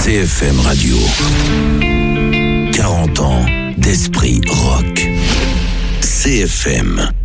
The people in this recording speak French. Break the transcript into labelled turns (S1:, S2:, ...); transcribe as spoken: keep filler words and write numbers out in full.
S1: C F M Radio. quarante ans d'esprit rock. C F M.